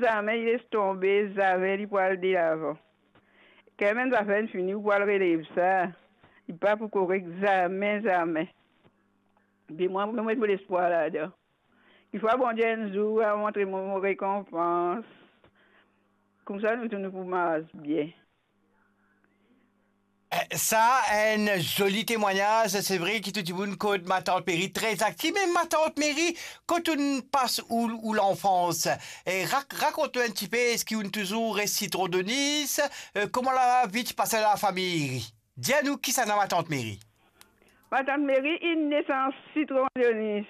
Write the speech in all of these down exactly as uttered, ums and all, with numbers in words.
jamais il laisse tomber, jamais il pourra le dire avant. Quand même, ça fait fini, il pourra le relève ça. Il pas pour correct, jamais, jamais. Puis moi, moi, j'ai l'espoir là-dedans. Il faut bon Dieu un jour à montrer mon, mon récompense. Comme ça, nous tournons pour Mars bien. Euh, Ça, un joli témoignage. C'est vrai que tout le monde code ma tante Mérie très active. Mais ma tante Mérie, quand on passe où, où l'enfance, et rac- raconte-nous un petit peu, est-ce qu'on est toujours citron de Nice? Euh, comment la vie passe à la famille? Dis-nous qui ça n'a ma tante Mérie. Ma tante Mary, une naissance citron de Nice.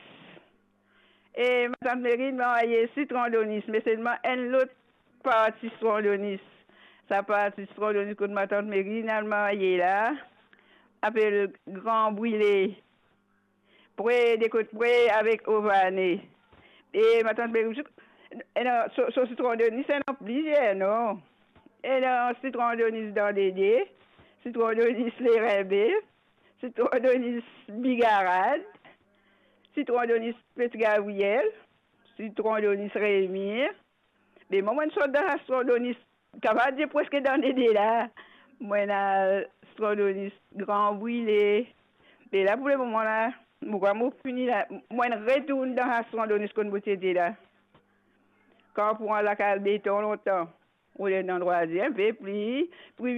Et ma tante Mary m'a envoyé citron de Nice, mais seulement un autre partie citron de Nice. Sa partie citron de Nice que ma tante Mary m'a envoyé là, appelle Grand Brûlé, près des côtes près avec Ované. Et ma tante Mary, son citron de Nice, c'est non plusieurs, non? Et là, citron de Nice dans les dés, citron de Nice les rêves, citron de Nice bigarade, citron de Nice petit Gabriel, citron de Nice Rémir. Mais moi, je suis dans la citron de Nice, capable de dire presque dans les dés là. Moi, na citron de Nice grand brûlé. Et là, pour le moment là, moi, je finis là, moi, je retourne dans la citron de Nice qu'on vous dit là. Quand on prend la cale béton longtemps, on est dans un endroit un peu plus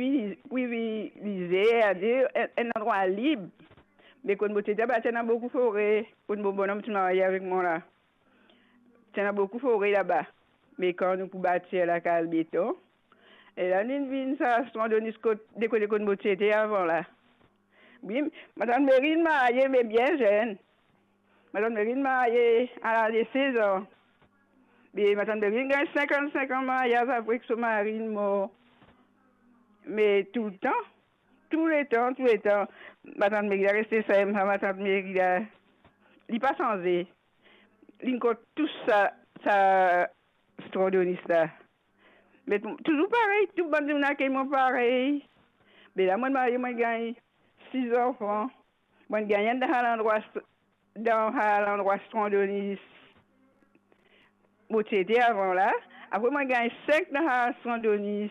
privilégié, à dire un endroit libre. Mais quand on était là, il y a beaucoup de forêts. Quand on bonhomme, tu marié avec moi là. Il y a beaucoup de forêts là-bas. Mais quand nous pouvons bâtir la cale béton, et là, nous venons ça, on donne des côtés qu'on était avant là. Oui, madame Mérine mariée, mais bien jeune. Madame Mérine mariée à l'âge de seize ans. Mais madame Mérine gagne cinquante-cinq ans mariage après que son mari est mort. Mais tout le temps, tous les temps, tous les temps, madame Mérine est restée simple, madame Mérine, il n'est pas changé. Il compte tout ça, ça, strodoniste là. Mais toujours pareil, tout le monde a qui est pareil. Mais là, moi, je moi, gagne six enfants. Moi, je gagne dans l'endroit, dans l'endroit strodoniste. Moi, c'était avant là. Après, moi, je gagne cinq dans la strodoniste.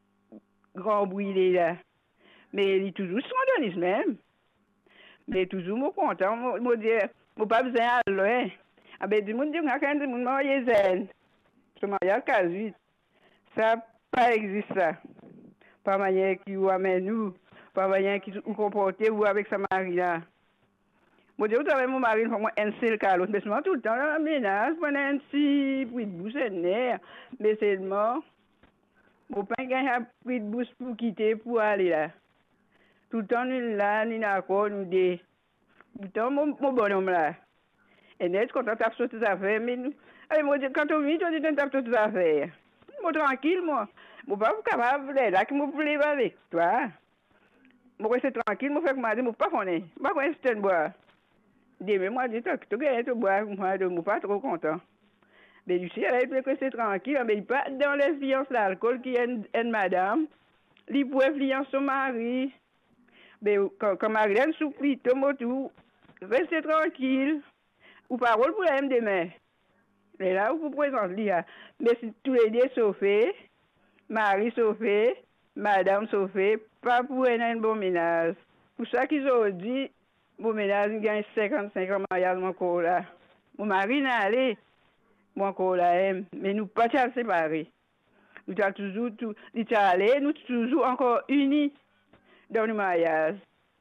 Grand brûlé là. Mais il est toujours strodoniste même. Mais toujours, moi, content. Moi, moi, dire, moi, pas besoin de loin. Ah ben, du monde dit, on a quand même marié zen. Ce mariage, quasi. Ça, pas existe ça. Pas manière qui ou amène nous. Pas manière qui ou comporter ou avec sa mari là. Moi, je dis, mon mari, il faut moi un seul cas l'autre. Mais seulement tout le temps, la ménage, pendant un petit prix de bouche et nerf. Mais seulement, mon père gagne un prix de bouche pour quitter, pour aller là. Tout le temps, nous là, nous d'accord, nous deux. Tout le temps, mon, mon bonhomme là. Et net, quand on tape sur tes affaires, mais nous, allez, moi, quand on vit, on dit, on tape sur tes affaires. Moi, tranquille, moi. Moi, pas capable, là, qui me voulait avec toi. Moi, c'est tranquille, moi, fait que moi, je ne pas connaître. Moi, je c'est un bois. Demain, moi, je dis, tu gagnes tu bois, moi, je ne suis pas trop content. Mais du ciel, elle que c'est tranquille, mais il pas dans l'influence de l'alcool qui est une, une madame. Il peut influencer son mari. Mais quand, quand Marianne souplie, tombe tout, restez tranquille. Ou parole pour la même demain. Mais là, vous présentez, mais si tous les deux saufés, Marie saufé, Madame saufé, pas pour un bon ménage. Pour ça qu'ils ont dit, mon ménage, il gagne cinquante-cinq ans mariage, mon corps là. Mon mari n'a allé, mon corps là, mais nous pas séparés. Nous avons toujours, tout, nous allé, nous toujours encore unis dans le mariage.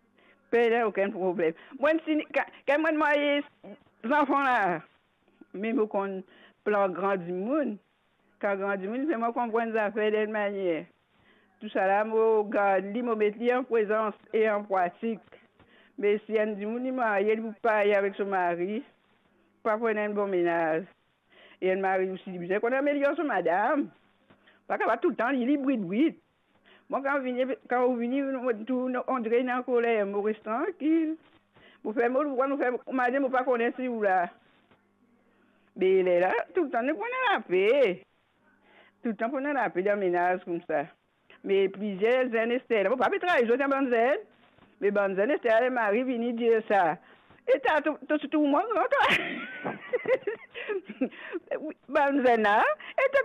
Pas aucun problème. Moi, si, quand, quand moi, marié, les enfants là, même qu'on plan grand du monde, quand grand du monde, c'est moi qu'on prend des affaires d'une manière. Tout ça là, moi, garde, je mets en présence et en pratique. Mais si un du monde est marié, il ne peut pas aller avec son mari, pas prendre un bon ménage. Et un mari aussi, il dit qu'on améliore son madame. Pas qu'à tout le temps, il est bruit bruit. Moi, quand on vient, quand on vient, on dirait dans la colère, on reste tranquille. Vous faites mal, vous faites, madame, vous ne pas connaître si vous là. Mais il est là, tout le temps, nous prenons la paix. Tout le temps, prenons la paix dans le ménage comme ça. Mais plusieurs années, c'était là. Vous ne pouvez pas travailler, je suis bonne zen. Mais bonne zen, c'était là, Marie venue dire ça. Et t'as tout le monde, non, toi? Bonne zen, hein? Et